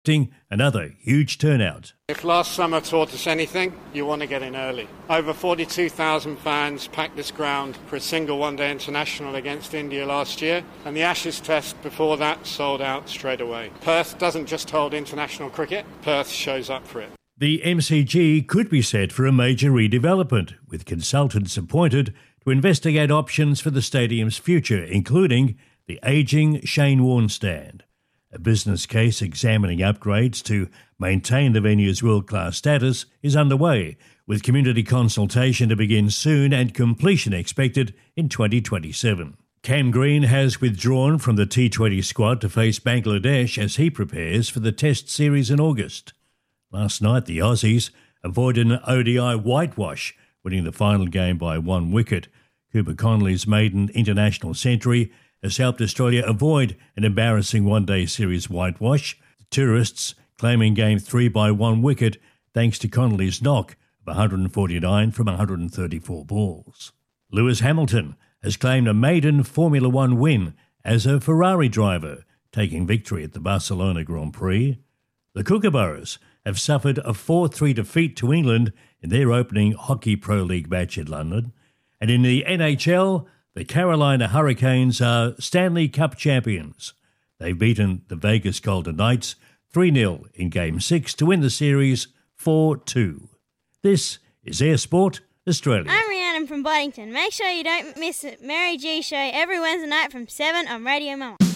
Another huge turnout. If last summer taught us anything, you want to get in early. Over 42,000 fans packed this ground for a single one-day international against India last year, and the Ashes Test before that sold out straight away. Perth doesn't just hold international cricket, Perth shows up for it. The MCG could be set for a major redevelopment, with consultants appointed to investigate options for the stadium's future, including the ageing Shane Warne stand. A business case examining upgrades to maintain the venue's world-class status is underway, with community consultation to begin soon and completion expected in 2027. Cam Green has withdrawn from the T20 squad to face Bangladesh as he prepares for the Test series in August. Last night, the Aussies avoided an ODI whitewash, winning the final game by 1 wicket. Cooper Connolly's maiden international century has helped Australia avoid an embarrassing one-day series whitewash, the tourists claiming Game 3 by 1 wicket thanks to Connolly's knock of 149 from 134 balls. Lewis Hamilton has claimed a maiden Formula One win as a Ferrari driver, taking victory at the Barcelona Grand Prix. The Kookaburras have suffered a 4-3 defeat to England in their opening Hockey Pro League match in London. And in the NHL, the Carolina Hurricanes are Stanley Cup champions. They've beaten the Vegas Golden Knights 3-0 in Game 6 to win the series 4-2. This is Air Sport Australia. I'm Rhiannon from Boddington. Make sure you don't miss it. Mary G Show every Wednesday night from 7 on Radio Mama.